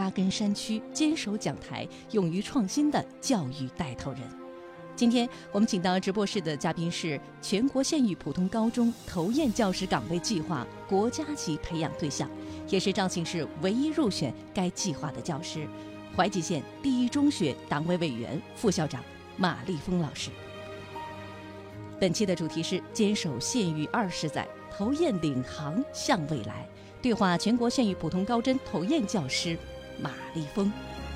扎根山区、坚守讲台、勇于创新的教育带头人。今天我们请到直播室的嘉宾是全国县域普通高中投堰教师岗位计划国家级培养对象，也是肇庆市唯一入选该计划的教师，怀集县第一中学党委委员、副校长马立峰老师。本期的主题是坚守县域20载，投堰领航向未来，对话全国县域普通高中投堰教师马立峰。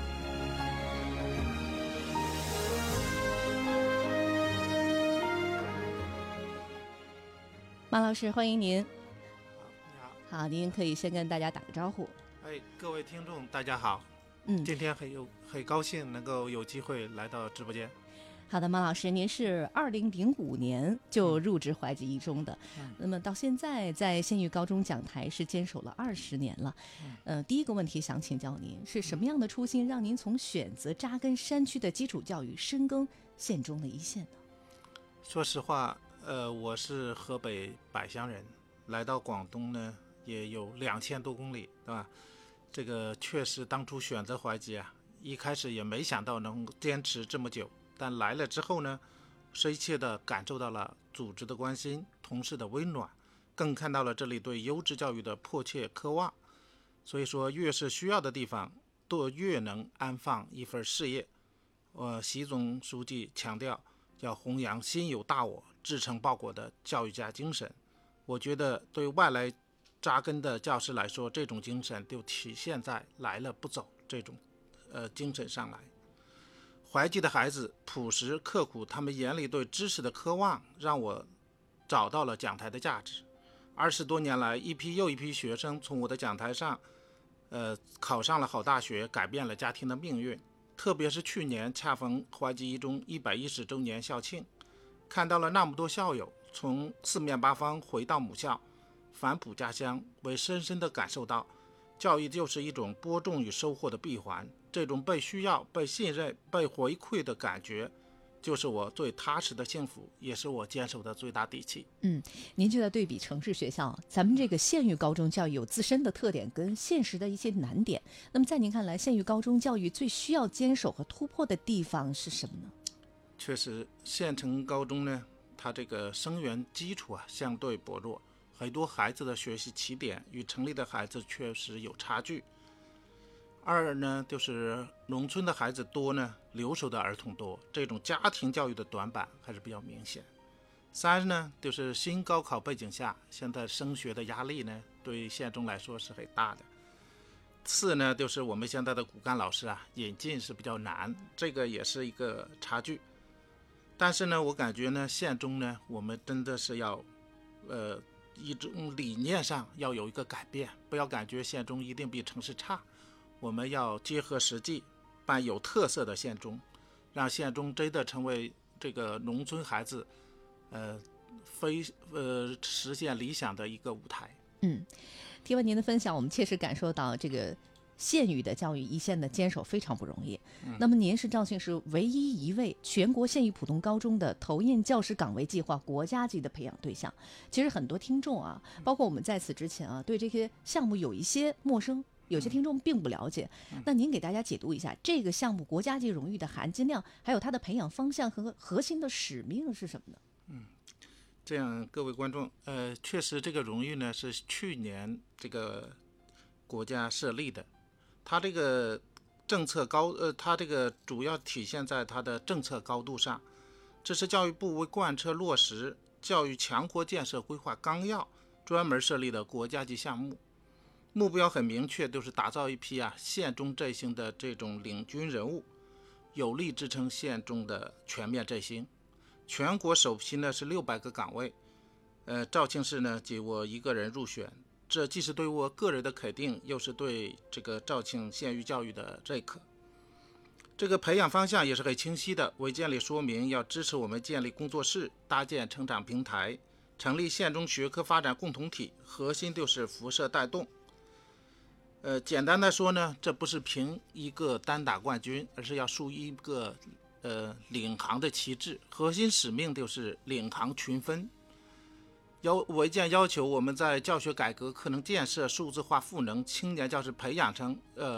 马老师，欢迎您。 你好。 好，您可以先跟大家打个招呼。 各位听众大家好。今天很高兴能够有机会来到直播间。 好的，马老师，您是2005年就入职怀集一中的，那么到现在在县域高中讲台是坚守了20年了。第一个问题想请教您，是什么样的初心让您从选择扎根山区的基础教育，深耕县中的一线呢？ 说实话，我是河北百乡人，来到广东呢也有2000多公里，对吧？这个确实当初选择怀集啊，一开始也没想到能坚持这么久。但来了之后呢，深切地感受到了组织的关心，同事的温暖，更看到了这里对优质教育的迫切渴望。所以说，越是需要的地方，都越能安放一份事业。习总书记强调要弘扬心有大我、志成报国的教育家精神。我觉得对外来扎根的教师来说，这种精神就体现在来了不走这种精神上来。怀集的孩子朴实刻苦，他们眼里对知识的渴望，让我找到了讲台的价值。20多年来，一批又一批学生从我的讲台上，考上了好大学，改变了家庭的命运。特别是去年恰逢怀集一中110周年校庆，看到了那么多校友从四面八方回到母校，返璞家乡，我深深地感受到，教育就是一种播种与收获的闭环。这种被需要、被信任、被回馈的感觉，就是我最踏实的幸福，也是我坚守的最大底气。 您觉得对比城市学校，咱们这个县域高中教育有自身的特点跟现实的一些难点。那么在您看来，县域高中教育最需要坚守和突破的地方是什么呢？ 确实，县城高中呢，它这个生源基础相对薄弱，很多孩子的学习起点与城里的孩子确实有差距。二呢，就是农村的孩子多呢，留守的儿童多，这种家庭教育的短板还是比较明显。三呢，就是新高考背景下，现在升学的压力呢，对县中来说是很大的。四呢，就是我们现在的骨干老师引进是比较难，这个也是一个差距。但是呢，我感觉呢，县中呢，我们真的是要一种理念上要有一个改变，不要感觉县中一定比城市差。我们要结合实际，办有特色的县中，让县中真的成为这个农村孩子实现理想的一个舞台。 听完您的分享，我们切实感受到这个县域的教育一线的坚守非常不容易。那么您是肇庆市唯一一位全国县域普通高中的投堰教师岗位计划国家级的培养对象。其实很多听众包括我们在此之前对这些项目有一些陌生，有些听众并不了解。那您给大家解读一下这个项目国家级荣誉的含金量，还有它的培养方向和核心的使命是什么呢？ 这样各位观众，确实这个荣誉呢是去年这个国家设立的，它这个政策它这个主要体现在它的政策高度上。这是教育部为贯彻落实教育强国建设规划纲要专门设立的国家级项目。目标很明确，就是打造一批县中振兴的这种领军人物，有力支撑县中的全面振兴。全国首批呢是600个岗位，肇庆市呢仅我一个人入选，这既是对我个人的肯定，又是对这个肇庆县域教育的认可。这个培养方向也是很清晰的，文件里说明要支持我们建立工作室，搭建成长平台，成立县中学科发展共同体，核心就是辐射带动。简单的说呢，这不是凭一个单打冠军，而是要树一个领航的旗帜，核心使命就是领航群分。文件要求我们在教学改革、课程建设、数字化赋能、青年教师培养上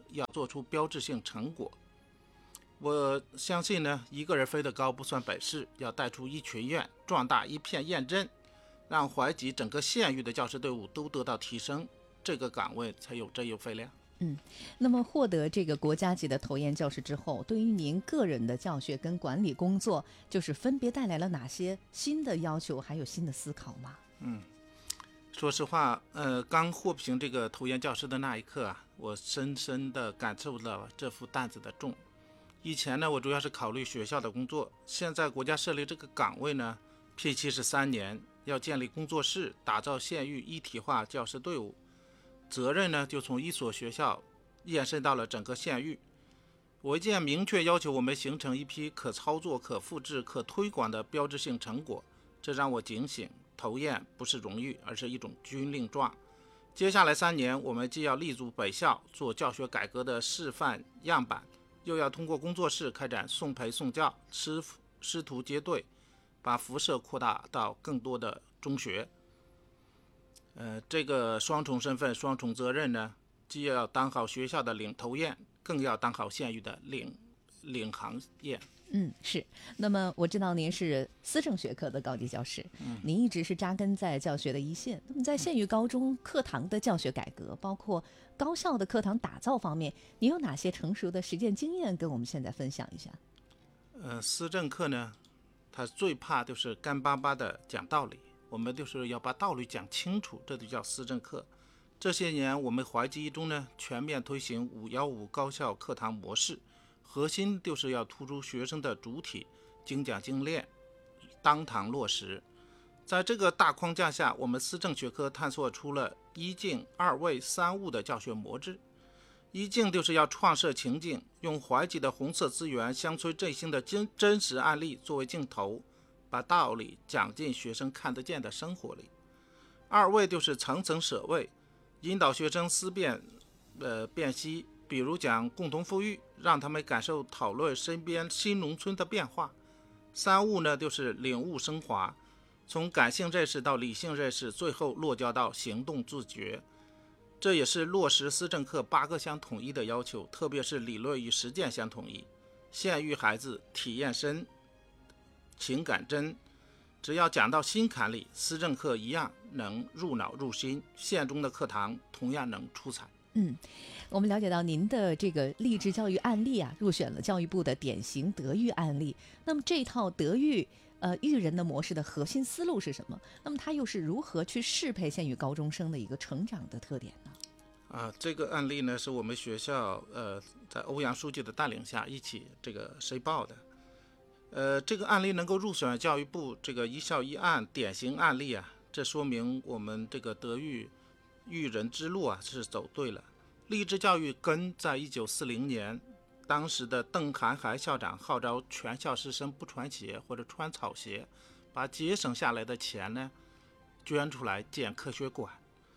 要做出标志性成果。我相信呢，一个人飞得高不算本事，要带出一群雁，壮大一片雁阵，让淮吉整个县域的教师队伍都得到提升，这个岗位才有真有分量。 那么获得这个国家级的头雁教师之后，对于您个人的教学跟管理工作，就是分别带来了哪些新的要求，还有新的思考吗？ 说实话，刚获评这个头雁教师的那一刻啊，我深深地感受到这副担子的重。以前呢，我主要是考虑学校的工作，现在国家设立这个岗位呢，聘期是3年，要建立工作室，打造县域一体化教师队伍，责任呢就从一所学校延伸到了整个县域。我一明确要求我们形成一批可操作、可复制、可推广的标志性成果，这让我警醒，头雁不是荣誉，而是一种军令状。接下来3年，我们既要立足北校做教学改革的示范样板，又要通过工作室开展送培送教、师徒结对，把辐射扩大到更多的中学。这个双重身份、双重责任呢，既要当好学校的领头雁，更要当好县域的领航雁。 是。那么我知道您是思政学科的高级教师，您一直是扎根在教学的一线。那么在县域高中课堂的教学改革，包括高校的课堂打造方面，您有哪些成熟的实践经验跟我们现在分享一下？ 思政课呢，他最怕就是干巴巴的讲道理，我们就是要把道理讲清楚，这就叫思政课。这些年我们淮吉一中呢全面推行515高校课堂模式，核心就是要突出学生的主体，精讲精练，当堂落实。在这个大框架下，我们思政学科探索出了1静2位3务的教学模式。1静就是要创设情境，用淮吉的红色资源、乡村振兴的真实案例作为镜头，把道理讲进学生看得见的生活里。2位就是层层舍位，引导学生思辨辨析，比如讲共同富裕，让他们感受讨论身边新农村的变化。3务呢，就是领悟升华，从感性认识到理性认识，最后落脚到行动自觉。这也是落实思政课8个相统一的要求，特别是理论与实践相统一。县域孩子体验深，情感真，只要讲到心坎里，思政课一样能入脑入心，县中的课堂同样能出彩。 我们了解到您的这个励志教育案例啊，入选了教育部的典型德育案例。那么这套德育育人的模式的核心思路是什么？那么它又是如何去适配县域高中生的一个成长的特点呢？ 这个案例呢，是我们学校在欧阳书记的带领下一起这个申报的。这个案例能够入选教育部这个一校一案典型案例啊，这说明我们这个德育育人之路啊是走对了。励志教育根在1940年，当时的邓涵海校长号召全校师生不穿鞋或者穿草鞋，把节省下来的钱呢捐出来建科学馆。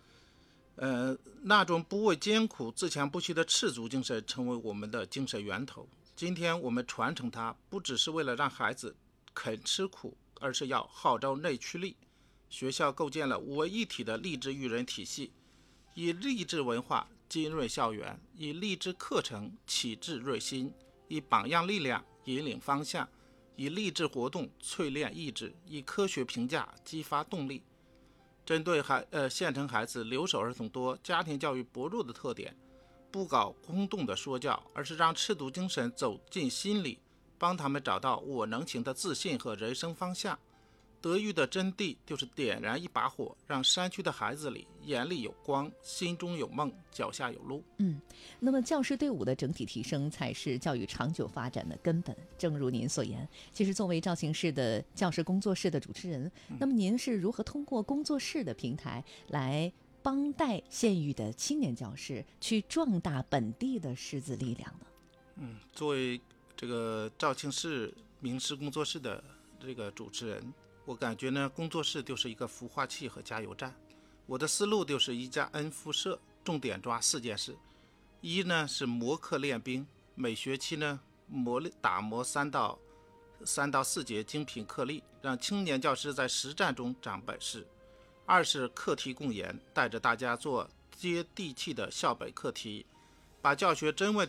那种不畏艰苦、自强不息的赤足精神成为我们的精神源头。今天我们传承它，不只是为了让孩子肯吃苦，而是要号召内驱力。学校构建了5位一体的励志育人体系，以励志文化浸润校园，以励志课程启智锐心，以榜样力量引领方向，以励志活动淬炼意志，以科学评价激发动力。针对县城孩子留守儿童多、家庭教育薄弱的特点，不搞空洞的说教，而是让赤足精神走进心里，帮他们找到我能行的自信和人生方向。德育的真谛就是点燃一把火，让山区的孩子里眼里有光，心中有梦，脚下有路。 那么教师队伍的整体提升才是教育长久发展的根本。正如您所言，其实作为肇庆市的教师工作室的主持人，那么您是如何通过工作室的平台来帮带县域的青年教师去壮大本地的师资力量呢？ 作为这个肇庆市名师工作室的这个主持人，我感觉呢，工作室就是一个孵化器和加油站。我的思路就是1加 N 辐射，重点抓4件事。1呢是磨课练兵，每学期呢打磨3到4节精品课例，让青年教师在实战中长本事。2是课题共研，带着大家做接地气的校本课题， 把教学真